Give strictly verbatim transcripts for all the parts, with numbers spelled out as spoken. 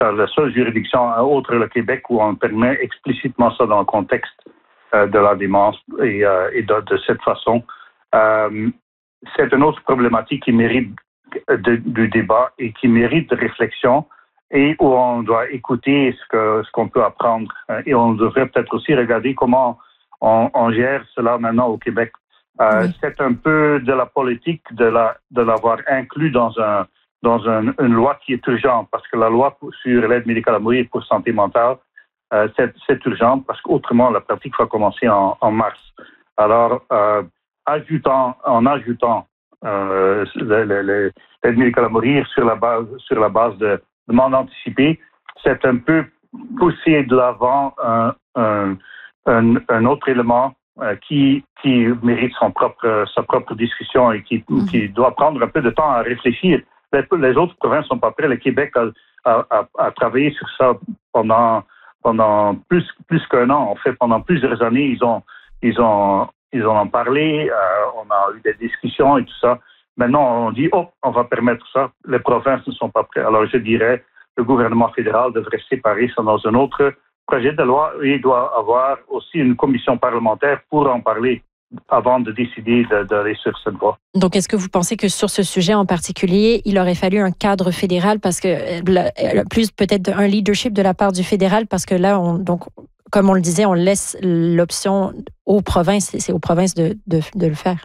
la seule juridiction autre le Québec où on permet explicitement ça dans le contexte euh, de la démence et, euh, et de, de cette façon. Euh, c'est une autre problématique qui mérite de, du débat et qui mérite de réflexion et où on doit écouter ce, que, ce qu'on peut apprendre. Et on devrait peut-être aussi regarder comment on, on gère cela maintenant au Québec. Euh, oui. C'est un peu de la politique de, la, de l'avoir inclus dans, un, dans un, une loi qui est urgente, parce que la loi sur l'aide médicale à mourir pour santé mentale, euh, c'est, c'est urgent parce qu'autrement la pratique va commencer en, en mars. Alors, euh, ajoutant, en ajoutant euh, le, le, le, l'aide médicale à mourir sur la base, sur la base de demande anticipée, c'est un peu pousser de l'avant un, un, un, un autre élément euh, qui, qui mérite son propre, sa propre discussion et qui, mmh. qui doit prendre un peu de temps à réfléchir. Les, les autres provinces sont pas prêtes. Le Québec a, a, a, a travaillé sur ça pendant, pendant plus, plus qu'un an. En fait, pendant plusieurs années, ils ont, ils ont, ils en ont parlé. Euh, on a eu des discussions et tout ça. Maintenant, on dit, oh, on va permettre ça. Les provinces ne sont pas prêtes. Alors, je dirais, le gouvernement fédéral devrait séparer ça dans un autre projet de loi et il doit avoir aussi une commission parlementaire pour en parler avant de décider d'aller sur cette voie. Donc, est-ce que vous pensez que sur ce sujet en particulier, il aurait fallu un cadre fédéral parce que, plus peut-être un leadership de la part du fédéral, parce que là, on, donc, comme on le disait, on laisse l'option aux provinces, c'est aux provinces de, de, de le faire.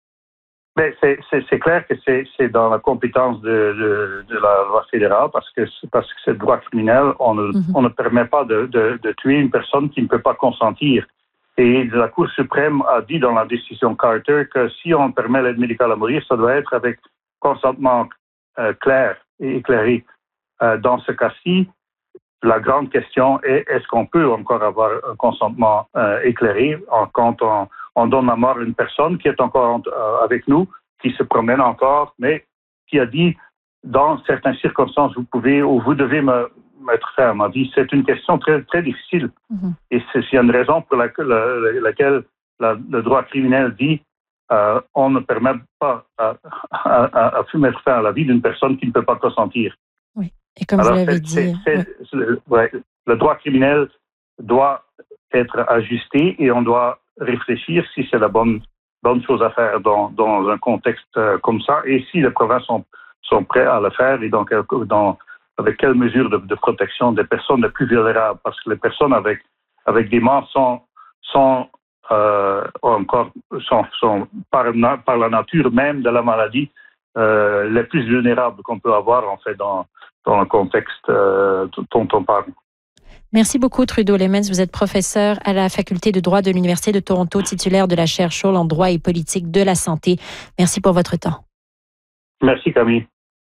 Ben, c'est, c'est, c'est clair que c'est, c'est dans la compétence de, de, de la loi fédérale parce que, parce que c'est le droit criminel. On ne, mm-hmm. on ne permet pas de, de, de tuer une personne qui ne peut pas consentir. Et la Cour suprême a dit dans la décision Carter que si on permet l'aide médicale à mourir, ça doit être avec consentement euh, clair et éclairé. Euh, dans ce cas-ci, la grande question est est-ce qu'on peut encore avoir un consentement euh, éclairé en, quand on On donne la mort à une personne qui est encore euh, avec nous, qui se promène encore, mais qui a dit, dans certaines circonstances, vous pouvez ou vous devez me mettre fin à ma vie. C'est une question très, très difficile. Mm-hmm. Et c'est, c'est une raison pour laquelle, la, laquelle la, le droit criminel dit euh, on ne permet pas à, à, à, à mettre fin à la vie d'une personne qui ne peut pas consentir. Oui, et comme Alors, vous l'avez c'est, dit... C'est, c'est, c'est, le, ouais, le droit criminel doit être ajusté et on doit réfléchir si c'est la bonne, bonne chose à faire dans, dans un contexte euh, comme ça et si les provinces sont, sont prêtes à le faire et donc dans, avec quelles mesures de, de protection des personnes les plus vulnérables parce que les personnes avec, avec des morts sont, sont euh, encore sont, sont par, par la nature même de la maladie euh, les plus vulnérables qu'on peut avoir en fait dans, dans le contexte euh, dont on parle. Merci beaucoup, Trudeau Lemmens. Vous êtes professeur à la Faculté de droit de l'Université de Toronto, titulaire de la chaire Scholl en droit et politique de la santé. Merci pour votre temps. Merci, Camille.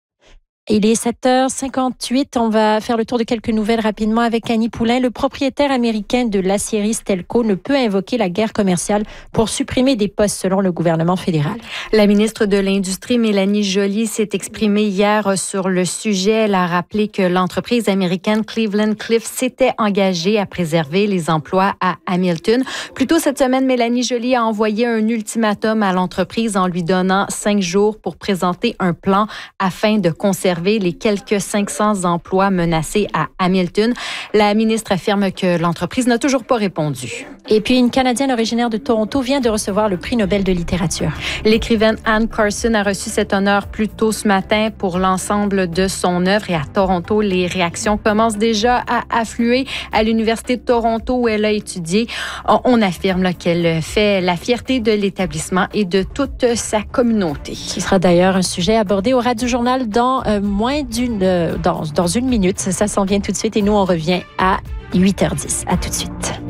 Il est sept heures cinquante-huit. On va faire le tour de quelques nouvelles rapidement avec Annie Poulain. Le propriétaire américain de l'acierie Stelco ne peut invoquer la guerre commerciale pour supprimer des postes selon le gouvernement fédéral. La ministre de l'Industrie, Mélanie Joly, s'est exprimée hier sur le sujet. Elle a rappelé que l'entreprise américaine Cleveland-Cliffs s'était engagée à préserver les emplois à Hamilton. Plus tôt cette semaine, Mélanie Joly a envoyé un ultimatum à l'entreprise en lui donnant cinq jours pour présenter un plan afin de conserver les quelques cinq cents emplois menacés à Hamilton. La ministre affirme que l'entreprise n'a toujours pas répondu. Et puis, une Canadienne originaire de Toronto vient de recevoir le prix Nobel de littérature. L'écrivaine Anne Carson a reçu cet honneur plus tôt ce matin pour l'ensemble de son œuvre. Et à Toronto, les réactions commencent déjà à affluer à l'Université de Toronto où elle a étudié. On affirme là, qu'elle fait la fierté de l'établissement et de toute sa communauté. Ce sera d'ailleurs un sujet abordé au Radio Journal dans euh, moins d'une euh, dans, dans une minute. Ça s'en vient tout de suite et nous, on revient à huit heures dix. À tout de suite.